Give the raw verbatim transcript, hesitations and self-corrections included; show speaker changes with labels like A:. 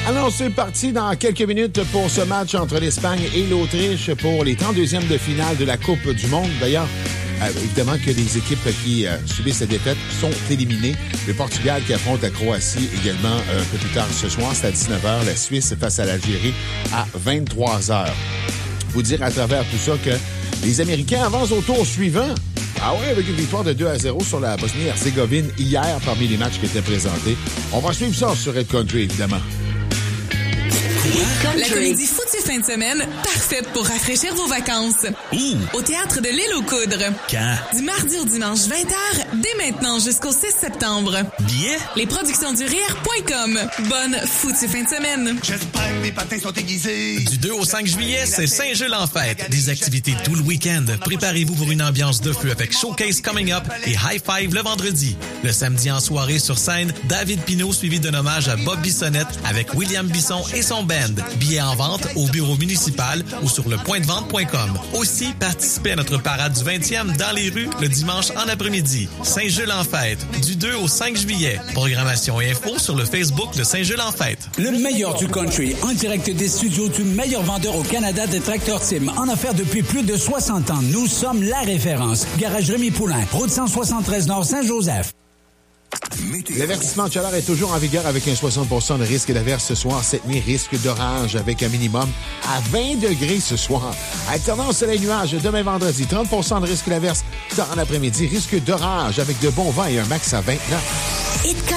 A: Alors, c'est parti dans quelques minutes pour ce match entre l'Espagne et l'Autriche pour les trente-deuxièmes de finale de la Coupe du Monde. D'ailleurs, euh, évidemment que les équipes qui euh, subissent cette défaite sont éliminées. Le Portugal qui affronte la Croatie également euh, un peu plus tard ce soir, c'est à dix-neuf heures. La Suisse face à l'Algérie à vingt-trois heures. Vous dire à travers tout ça que les Américains avancent au tour suivant. Ah oui, avec une victoire de deux à zéro sur la Bosnie-Herzégovine hier parmi les matchs qui étaient présentés. On va suivre ça sur Red Country, évidemment.
B: La comédie Foutue fin de semaine, parfaite pour rafraîchir vos vacances.
C: Ouh.
B: Au Théâtre de l'Île aux Coudres.
C: Quand?
B: Du mardi au dimanche vingt heures, dès maintenant jusqu'au six septembre.
C: Billets?
B: Les productions du rire point com. Bonne foutue fin de semaine.
D: J'espère que mes patins sont aiguisés.
C: Du deux au cinq juillet, c'est Saint-Jules en fête. Des activités tout le week-end. Préparez-vous pour une ambiance de feu avec Showcase Coming Up et High Five le vendredi. Le samedi en soirée sur scène, David Pinault suivi d'un hommage à Bob Bissonnette avec William Bisson et son band. Billets en vente au bureau municipal ou sur le point de vente point com. Aussi, participez à notre parade du vingtième dans les rues le dimanche en après-midi. Saint-Jules en fête, du deux au cinq juillet. Programmation et infos sur le Facebook de Saint-Jules en fête.
E: Le meilleur du country, en direct des studios du meilleur vendeur au Canada des tracteurs Tim. En affaires depuis plus de soixante ans, nous sommes la référence. Garage Rémi Poulain, route cent soixante-treize Nord Saint-Joseph.
A: L'avertissement de chaleur est toujours en vigueur avec un soixante pour cent de risque d'averse ce soir. Cette nuit, risque d'orage avec un minimum à vingt degrés ce soir. Alternance soleil-nuage demain vendredi. trente pour cent de risque d'averse tard en après-midi. Risque d'orage avec de bons vents et un max à vingt-neuf.